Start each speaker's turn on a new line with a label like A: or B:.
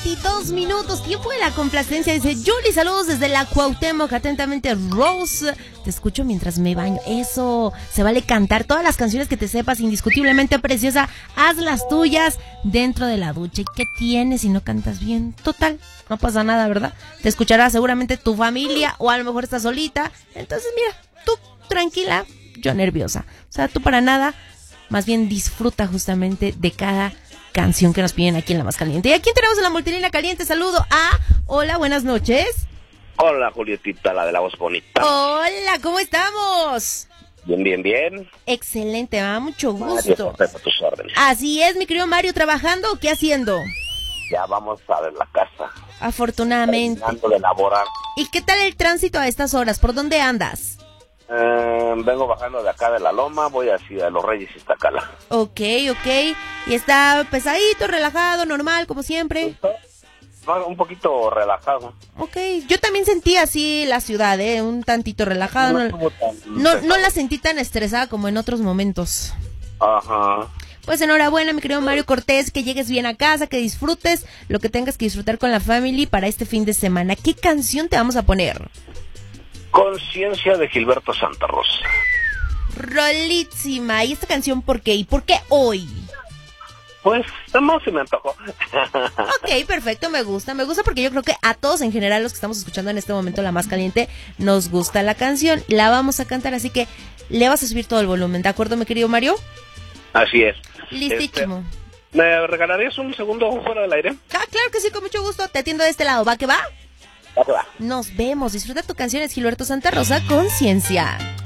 A: 22 minutos, tiempo de la complacencia. Dice Julie, saludos desde la Cuauhtémoc, atentamente Rose. Te escucho mientras me baño. Eso, se vale cantar todas las canciones que te sepas, indiscutiblemente preciosa. Haz las tuyas dentro de la ducha. ¿Y qué tienes si no cantas bien? Total, no pasa nada, ¿verdad? Te escuchará seguramente tu familia o a lo mejor estás solita. Entonces mira, tú tranquila, yo nerviosa. O sea, tú para nada, más bien disfruta justamente de cada canción que nos piden aquí en La Más Caliente. ¿Y a quién tenemos en la multilínea caliente? Saludo a... Hola, buenas noches.
B: Hola, Julietita, la de la voz bonita.
A: Hola, ¿cómo estamos?
B: Bien, bien, bien.
A: Excelente, me da mucho
B: Mario,
A: gusto.
B: a tus órdenes.
A: Así es, mi querido Mario, ¿trabajando o qué haciendo?
B: Ya vamos a ver la casa.
A: Afortunadamente.
B: Terminando de elaborar.
A: ¿Y qué tal el tránsito a estas horas? ¿Por dónde andas?
B: Vengo bajando de acá de la Loma, voy hacia Los Reyes y Iztacala.
A: Ok. ¿Y está pesadito, relajado, normal, como siempre?
B: Un poquito relajado.
A: Ok, yo también sentí así la ciudad, un tantito relajada. No la sentí tan estresada como en otros momentos.
B: Ajá.
A: Pues enhorabuena, mi querido Mario Cortés, que llegues bien a casa, que disfrutes lo que tengas que disfrutar con la family para este fin de semana. ¿Qué canción te vamos a poner?
B: Conciencia de Gilberto Santa Rosa.
A: Rolísima. ¿Y esta canción por qué? ¿Y por qué hoy?
B: Pues, además se me antojó.
A: Ok, perfecto, me gusta porque yo creo que a todos en general los que estamos escuchando en este momento La Más Caliente nos gusta la canción, la vamos a cantar, así que le vas a subir todo el volumen, ¿de acuerdo, mi querido Mario?
B: Así es.
A: Listísimo.
B: ¿Me regalarías un segundo fuera del aire?
A: Ah, claro que sí, con mucho gusto, te atiendo de este lado, ¿va que va?
B: Va que va.
A: Nos vemos, disfruta tu canción, es Gilberto Santa Rosa, Conciencia.